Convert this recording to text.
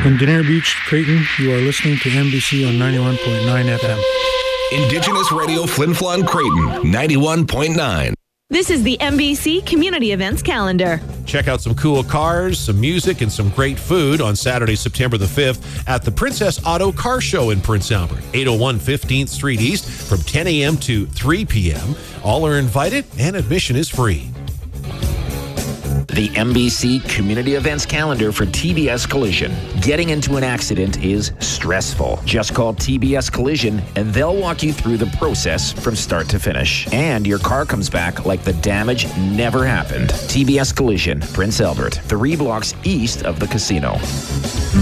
In Denier Beach, Creighton, you are listening to MBC on 91.9 FM. Indigenous Radio Flin Flon Creighton, 91.9. This is the MBC Community Events Calendar. Check out some cool cars, some music, and some great food on Saturday, September the 5th at the Princess Auto Car Show in Prince Albert, 801 15th Street East from 10 a.m. to 3 p.m. All are invited and admission is free. The MBC Community Events Calendar for TBS Collision. Getting into an accident is stressful. Just call TBS Collision and they'll walk you through the process from start to finish. And your car comes back like the damage never happened. TBS Collision, Prince Albert, 3 blocks east of the casino.